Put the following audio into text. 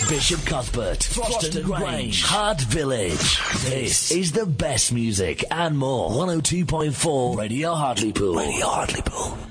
Bishop Cuthbert, Froston Grange, Hart Village. This is the best music and more. 102.4 Radio Hartlepool. Radio Hartlepool.